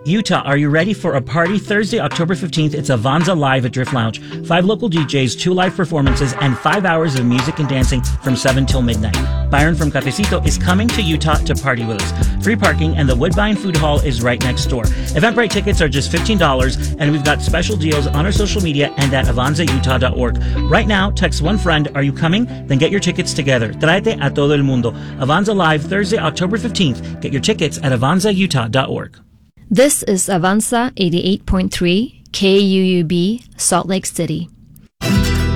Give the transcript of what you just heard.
Utah, are you ready for a party? Thursday, October 15th, it's Avanza Live at Drift Lounge. 5 local DJs, 2 live performances, and 5 hours of music and dancing from 7 till midnight. Byron from Cafecito is coming to Utah to party with us. Free parking, and the Woodbine Food Hall is right next door. Eventbrite tickets are just $15, and we've got special deals on our social media and at avanzautah.org. Right now, text one friend, are you coming? Then get your tickets together. Tráete a todo el mundo. Avanza Live, Thursday, October 15th. Get your tickets at avanzautah.org. This is Avanza 88.3 KUUB, Salt Lake City.